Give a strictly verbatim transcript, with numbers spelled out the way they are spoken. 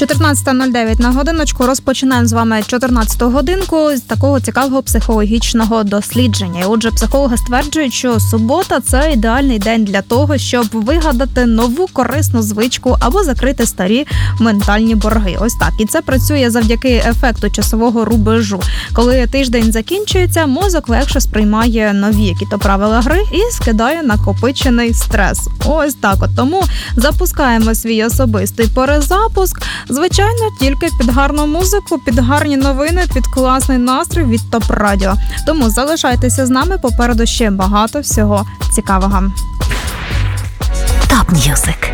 чотирнадцята нуль дев'ять на годиночку. Розпочинаємо з вами чотирнадцяту годинку з такого цікавого психологічного дослідження. І отже, психологи стверджують, що субота – це ідеальний день для того, щоб вигадати нову корисну звичку або закрити старі ментальні борги. Ось так. І це працює завдяки ефекту часового рубежу. Коли тиждень закінчується, мозок легше сприймає нові які-то правила гри і скидає накопичений стрес. Ось так от. Тому запускаємо свій особистий перезапуск. Звичайно, тільки під гарну музику, під гарні новини, під класний настрій від ТОП Радіо. Тому залишайтеся з нами, попереду ще багато всього цікавого. ТОП М'юзик.